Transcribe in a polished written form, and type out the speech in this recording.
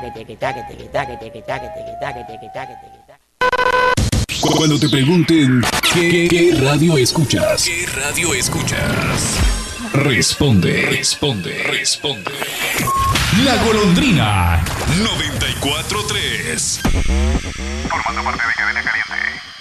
Cuando te pregunten ¿qué radio escuchas? ¿Qué radio escuchas? Responde. La Golondrina 94.3. Formando parte de Cadena Caliente.